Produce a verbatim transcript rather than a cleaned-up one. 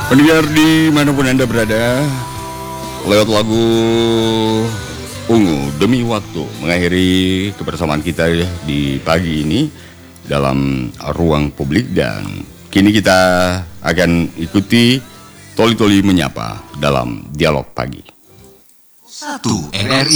Pendengar dimanapun Anda berada, lewat lagu Ungu Demi Waktu mengakhiri kebersamaan kita di pagi ini dalam ruang publik, dan kini kita akan ikuti Toli Toli Menyapa dalam dialog pagi. Satu R R I